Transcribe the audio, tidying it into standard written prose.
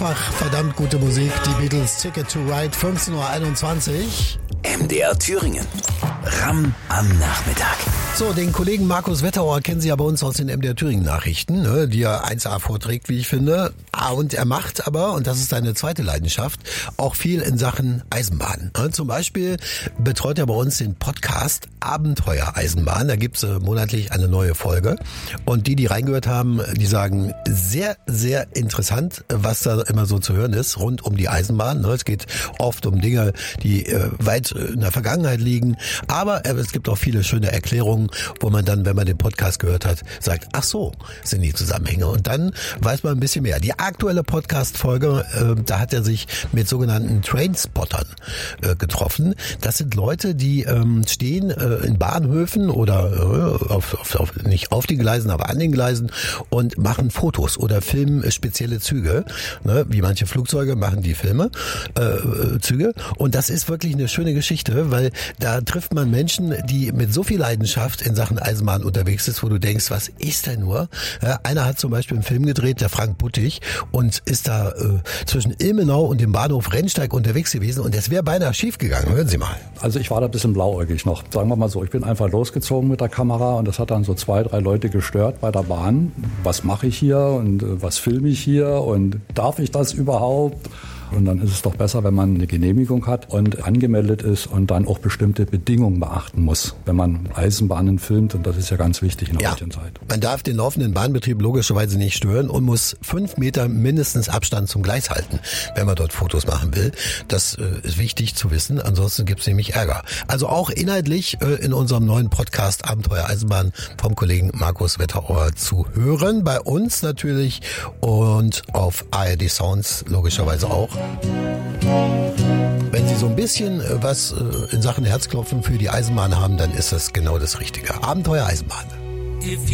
Ach, verdammt gute Musik. Die Beatles, Ticket to Ride, 15:21 Uhr. MDR Thüringen. Ram am Nachmittag. So, den Kollegen Markus Wetterauer kennen Sie ja bei uns aus den MDR Thüringen Nachrichten, ne, die er 1A vorträgt, wie ich finde. Und er macht aber, und das ist seine zweite Leidenschaft, auch viel in Sachen Eisenbahn. Zum Beispiel betreut er bei uns den Podcast Abenteuer Eisenbahn. Da gibt's monatlich eine neue Folge. Und die reingehört haben, die sagen, sehr, sehr interessant, was da immer so zu hören ist, rund um die Eisenbahn. Es geht oft um Dinge, die weit in der Vergangenheit liegen. Aber es gibt auch viele schöne Erklärungen, wo man dann, wenn man den Podcast gehört hat, sagt, ach so, sind die Zusammenhänge. Und dann weiß man ein bisschen mehr. Die aktuelle Podcast-Folge, da hat er sich mit sogenannten Trainspottern getroffen. Das sind Leute, die stehen in Bahnhöfen oder nicht auf den Gleisen, aber an den Gleisen und machen Fotos oder filmen spezielle Züge. Ne? Wie manche Flugzeuge machen die Züge. Und das ist wirklich eine schöne Geschichte, weil da trifft man Menschen, die mit so viel Leidenschaft in Sachen Eisenbahn unterwegs ist, wo du denkst, was ist denn nur? Ja, einer hat zum Beispiel einen Film gedreht, der Frank Buttig, und ist da zwischen Ilmenau und dem Bahnhof Rennsteig unterwegs gewesen und es wäre beinahe schief gegangen. Hören Sie mal. Also ich war da ein bisschen blauäugig noch. Sagen wir mal so, ich bin einfach losgezogen mit der Kamera und das hat dann so 2, 3 Leute gestört bei der Bahn. Was mache ich hier und was filme ich hier und darf ich das überhaupt? Und dann ist es doch besser, wenn man eine Genehmigung hat und angemeldet ist und dann auch bestimmte Bedingungen beachten muss, wenn man Eisenbahnen filmt. Und das ist ja ganz wichtig in der heutigen Zeit. Man darf den laufenden Bahnbetrieb logischerweise nicht stören und muss 5 Meter mindestens Abstand zum Gleis halten, wenn man dort Fotos machen will. Das ist wichtig zu wissen, ansonsten gibt es nämlich Ärger. Also auch inhaltlich in unserem neuen Podcast Abenteuer Eisenbahn vom Kollegen Markus Wetterauer zu hören. Bei uns natürlich und auf ARD Sounds logischerweise auch. Wenn Sie so ein bisschen was in Sachen Herzklopfen für die Eisenbahn haben, dann ist das genau das Richtige. Abenteuer Eisenbahn.